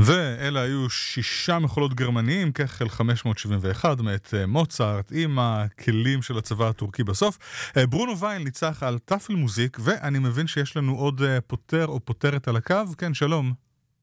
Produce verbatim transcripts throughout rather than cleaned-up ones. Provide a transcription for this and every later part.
ואלה היו שישה מחולות גרמניים, כחל חמש מאות שבעים ואחת, מאת מוצרט, עם הכלים של הצבא הטורקי בסוף. ברונו וייל ניצח על טאפל מוזיק, ואני מבין שיש לנו עוד פותר או פותרת על הקו. כן, שלום.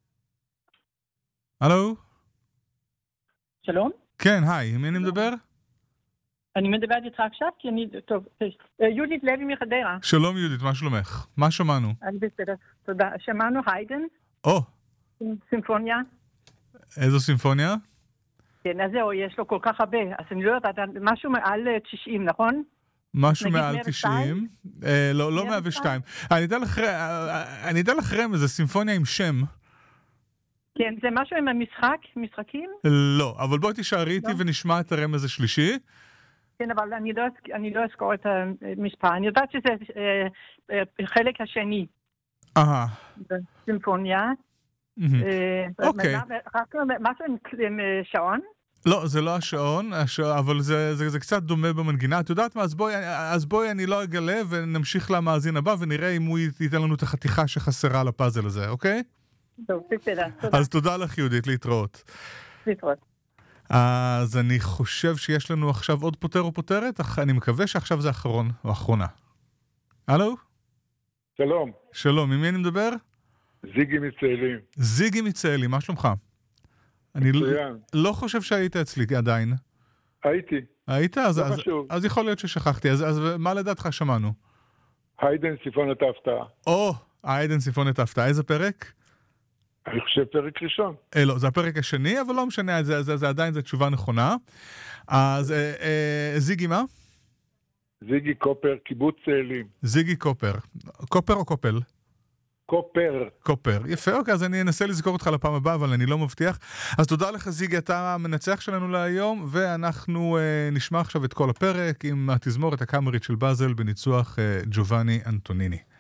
הלו? שלום? כן, היי, מי אני מדבר? אני מדברת איתך עכשיו, כי אני... טוב, יהודית לוי מחדרה. שלום יהודית, מה שלומך? מה שמענו? אני בסדר, תודה. שמענו היידן. או. סימפוניה. איזו סימפוניה? כן, אז זהו, יש לו כל כך הרבה. אז אני לא יודעת, משהו מעל תשעים, נכון? משהו מעל תשעים? לא, לא מאה ושתיים. אני אתן לך רמז, זה סימפוניה עם שם. כן, זה משהו עם המשחק, משחקים? לא, אבל בואי תישארי איתי ונשמע את הרמז השלישי. כן, אבל אני לא, אני לא אזכור את המספר. אני יודעת שזה חלק השני. אהה. סימפוניה. אוקיי. משהו עם שעון? לא, זה לא השעון, אבל זה, זה, זה קצת דומה במנגינה. את יודעת מה? אז בואי, אז בואי אני לא אגלה ונמשיך למאזין הבא ונראה אם הוא ייתן לנו את החתיכה שחסרה לפאזל הזה, אוקיי? טוב, בסדר, תודה. אז תודה לך יהודית, להתראות. להתראות. אז אני חושב שיש לנו עכשיו עוד פותר או פותרת, אך אני מקווה שעכשיו זה אחרון או אחרונה. הלו? שלום. שלום, עם מי אני מדבר? זיגי מצאלים. זיגי מצאלים, מה שלומך? אני לא, לא חושב שהיית אצלי עדיין. הייתי. היית? אז, אז, אז יכול להיות ששכחתי. אז, אז מה לדעתך שמענו? היידן סימפוניית ההפתעה. או, היידן סימפוניית ההפתעה. איזה פרק? אני חושב פרק ראשון. אה, לא, זה הפרק השני, אבל לא משנה, זה, זה, זה עדיין, זה תשובה נכונה. אז אה, אה, זיגי מה? זיגי קופר, קיבוץ צאלים. זיגי קופר. קופר או קופל? קופר. קופר. יפה, אוקיי, אז אני אנסה לזכור אותך לפעם הבאה, אבל אני לא מבטיח. אז תודה לך זיגי, אתה המנצח שלנו להיום, ואנחנו אה, נשמע עכשיו את כל הפרק עם התזמורת הקאמרית של באזל בניצוח אה, ג'ובאני אנטוניני.